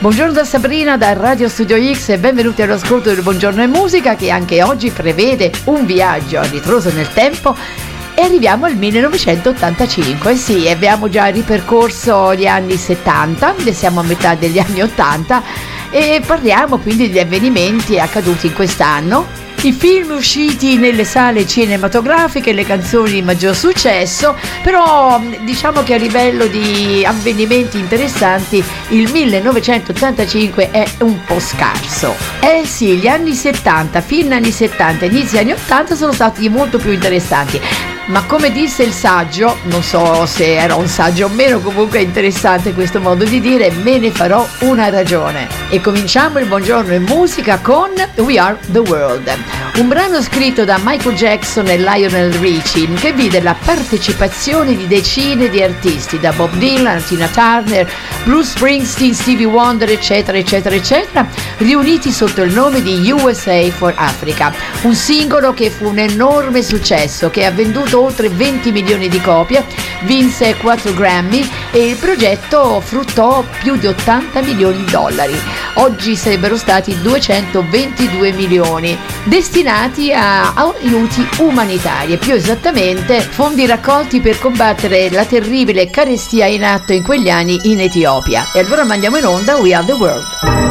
Buongiorno da Sabrina da Radio Studio X e benvenuti all'ascolto del Buongiorno e Musica, che anche oggi prevede un viaggio a ritroso nel tempo e arriviamo al 1985. Sì, abbiamo già ripercorso gli anni 70, siamo a metà degli anni 80 e parliamo quindi degli avvenimenti accaduti in quest'anno. I film usciti nelle sale cinematografiche, le canzoni di maggior successo, però diciamo che a livello di avvenimenti interessanti il 1985 è un po' scarso. Eh sì, gli anni 70, fine anni 70, inizi anni 80 sono stati molto più interessanti. Ma come disse il saggio, non so se era un saggio o meno, comunque è interessante questo modo di dire, me ne farò una ragione. E cominciamo il Buongiorno in Musica con We Are The World, un brano scritto da Michael Jackson e Lionel Richie che vide la partecipazione di decine di artisti, da Bob Dylan, Tina Turner, Bruce Springsteen, Stevie Wonder, eccetera, eccetera, eccetera, riuniti sotto il nome di USA for Africa, un singolo che fu un enorme successo, che ha venduto oltre 20 milioni di copie, vinse 4 Grammy e il progetto fruttò più di 80 milioni di dollari. Oggi sarebbero stati 222 milioni, destinati a aiuti umanitari, più esattamente fondi raccolti per combattere la terribile carestia in atto in quegli anni in Etiopia. E allora mandiamo in onda We Are The World.